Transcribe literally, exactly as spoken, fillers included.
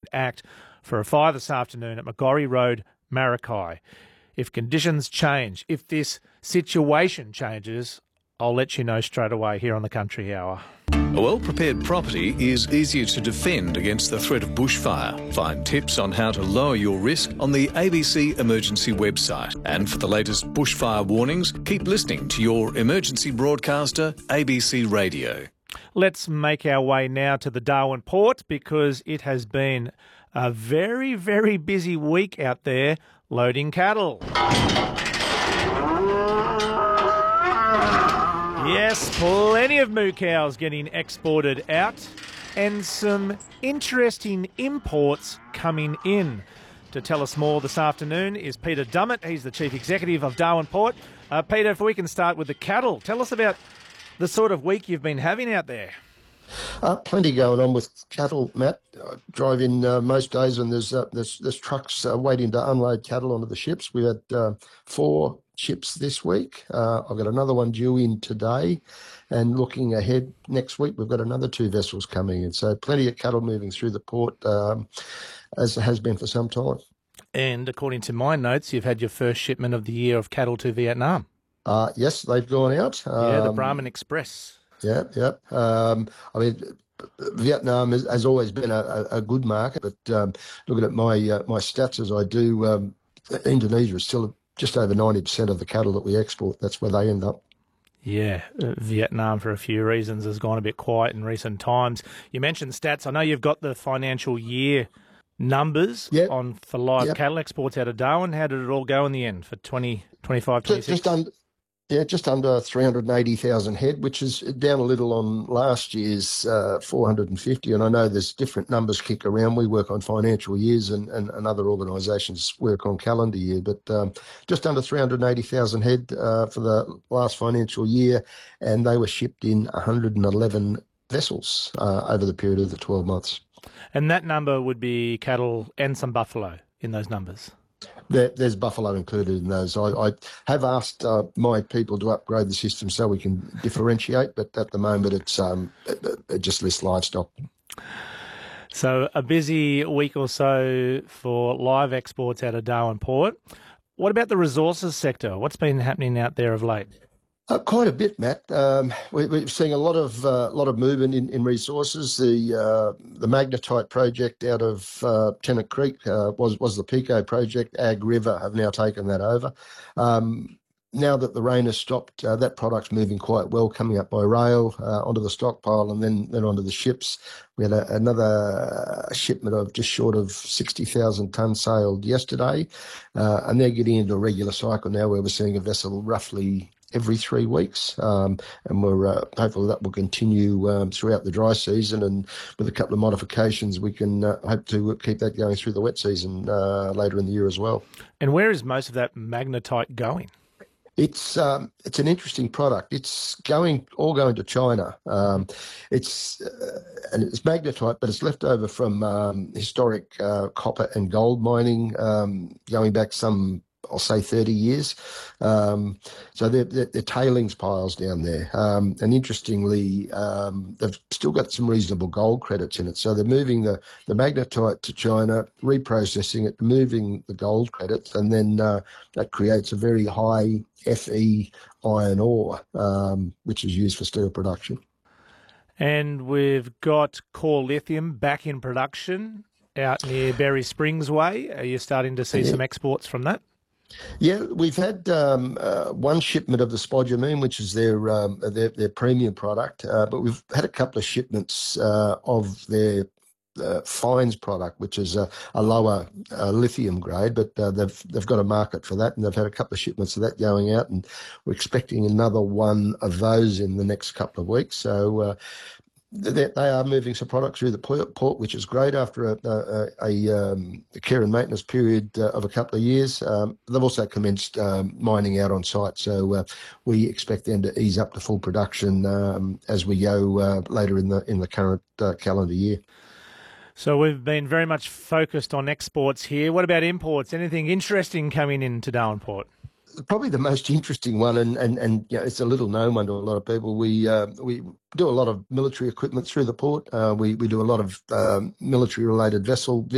Act for a fire this afternoon at Macquarie Road, Maracay. If conditions change, if this situation changes, I'll let you know straight away here on the Country Hour. A well-prepared property is easier to defend against the threat of bushfire. Find tips on how to lower your risk on the A B C Emergency website. And for the latest bushfire warnings, keep listening to your emergency broadcaster, A B C Radio. Let's make our way now to the Darwin Port because it has been a very, very busy week out there loading cattle. Yes, plenty of moo cows getting exported out and some interesting imports coming in. To tell us more this afternoon is Peter Dummett. He's the Chief Executive of Darwin Port. Uh, Peter, if we can start with the cattle, tell us about the sort of week you've been having out there. Uh, plenty going on with cattle, Matt. I drive in uh, most days and there's, uh, there's, there's trucks uh, waiting to unload cattle onto the ships. We had uh, four ships this week. Uh, I've got another one due in today, and looking ahead next week, we've got another two vessels coming in. So plenty of cattle moving through the port, um, as it has been for some time. And according to my notes, you've had your first shipment of the year of cattle to Vietnam. Uh, yes, they've gone out. Um, yeah, the Brahman Express. Yeah, yeah. Um, I mean, Vietnam has, has always been a, a good market, but um, looking at my uh, my stats as I do, um, Indonesia is still just over ninety percent of the cattle that we export. That's where they end up. Yeah, uh, Vietnam, for a few reasons, has gone a bit quiet in recent times. You mentioned stats. I know you've got the financial year numbers yep. on for live yep. cattle exports out of Darwin. How did it all go in the end for twenty twenty-five twenty-six? Just, just under, yeah, just under three hundred eighty thousand head, which is down a little on last year's uh, four hundred fifty. And I know there's different numbers kick around. We work on financial years and, and, and other organisations work on calendar year. But um, just under three hundred eighty thousand head uh, for the last financial year, and they were shipped in one hundred eleven vessels uh, over the period of the twelve months. And that number would be cattle and some buffalo in those numbers? There, there's buffalo included in those. I, I have asked uh, my people to upgrade the system so we can differentiate, but at the moment it's um, it, it just lists livestock. So a busy week or so for live exports out of Darwin Port. What about the resources sector? What's been happening out there of late? Uh, quite a bit, Matt. Um, we, we're seeing a lot of uh, lot of movement in, in resources. The uh, the magnetite project out of uh, Tennant Creek uh, was was the Pico project. Ag River have now taken that over. Um, now that the rain has stopped, uh, that product's moving quite well, coming up by rail uh, onto the stockpile and then then onto the ships. We had a, another shipment of just short of sixty thousand tonnes sailed yesterday, uh, and they're getting into a regular cycle now where we're seeing a vessel roughly every three weeks, um, and we're uh, hopeful that will continue um, throughout the dry season, and with a couple of modifications we can uh, hope to keep that going through the wet season uh, later in the year as well. And where is most of that magnetite going? It's um, it's an interesting product. It's going all going to China. Um, it's uh, and it's magnetite, but it's left over from um, historic uh, copper and gold mining um, going back some, I'll say thirty years. Um, so they're, they're, they're tailings piles down there. Um, and interestingly, um, they've still got some reasonable gold credits in it. So they're moving the, the magnetite to China, reprocessing it, moving the gold credits, and then uh, that creates a very high Fe iron ore, um, which is used for steel production. And we've got Core Lithium back in production out near Berry Springs Way. Are you starting to see yeah. some exports from that? Yeah, we've had um, uh, one shipment of the spodumene, which is their um, their, their premium product, uh, but we've had a couple of shipments uh, of their uh, fines product, which is a, a lower uh, lithium grade, but uh, they've they've got a market for that, and they've had a couple of shipments of that going out, and we're expecting another one of those in the next couple of weeks. So. Uh, They, they are moving some products through the port, which is great after a, a, a, um, a care and maintenance period uh, of a couple of years. Um, they've also commenced um, mining out on site, so uh, we expect them to ease up to full production um, as we go uh, later in the in the current uh, calendar year. So we've been very much focused on exports here. What about imports? Anything interesting coming into Darwin Port? Probably the most interesting one, and and and you know, it's a little known one to a lot of people. We uh, we do a lot of military equipment through the port. Uh, we we do a lot of um, military related vessel